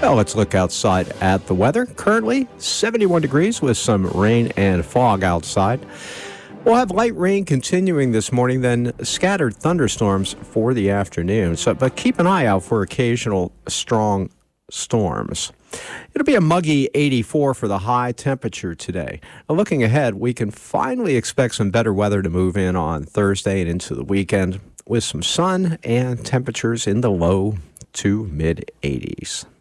Well, let's look outside at the weather. Currently, 71 degrees with some rain and fog outside. We'll have light rain continuing this morning, then scattered thunderstorms for the afternoon. But keep an eye out for occasional strong storms. It'll be a muggy 84 for the high temperature today. Now, looking ahead, we can finally expect some better weather to move in on Thursday and into the weekend with some sun and temperatures in the low to mid 80s.